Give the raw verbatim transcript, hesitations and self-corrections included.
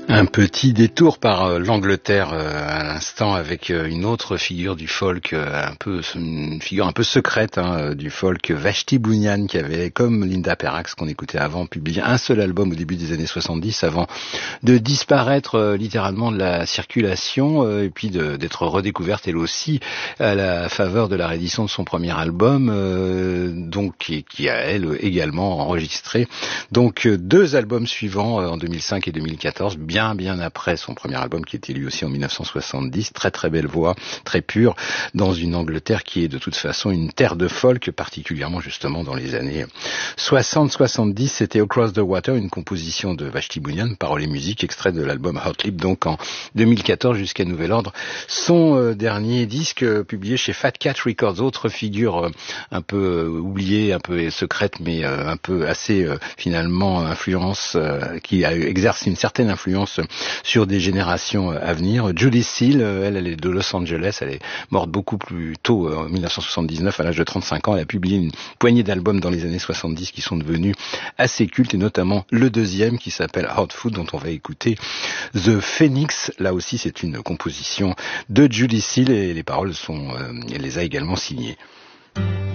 Un petit détour par euh, l'Angleterre euh, à l'instant avec euh, une autre figure du folk, euh, un peu une figure un peu secrète hein, du folk, Vashti Bunyan, qui avait, comme Linda Perrax qu'on écoutait avant, publié un seul album au début des années soixante-dix avant de disparaître euh, littéralement de la circulation euh, et puis de, d'être redécouverte elle aussi à la faveur de la réédition de son premier album, euh, donc qui, qui a elle également enregistré donc deux albums suivants euh, en deux mille cinq et deux mille quatorze, bien bien bien après son premier album qui était lui aussi en mille neuf cent soixante-dix, très très belle voix, très pure, dans une Angleterre qui est de toute façon une terre de folk, particulièrement justement dans les années soixante soixante-dix. C'était Across the Water, une composition de Vashti Bunyan, paroles et musique, extrait de l'album Hot Lip, donc en deux mille quatorze jusqu'à nouvel ordre, son euh, dernier disque euh, publié chez Fat Cat Records, autre figure euh, un peu euh, oubliée, un peu secrète, mais euh, un peu assez euh, finalement influence, euh, qui a, exerce une certaine influence sur des générations à venir. Judy Seal, elle, elle est de Los Angeles, elle est morte beaucoup plus tôt, en mille neuf cent soixante-dix-neuf, à l'âge de trente-cinq ans. Elle a publié une poignée d'albums dans les années soixante-dix qui sont devenus assez cultes, et notamment le deuxième qui s'appelle Hot Food, dont on va écouter The Phoenix. Là aussi, c'est une composition de Judy Seal et les paroles sont, euh, elle les a également signées.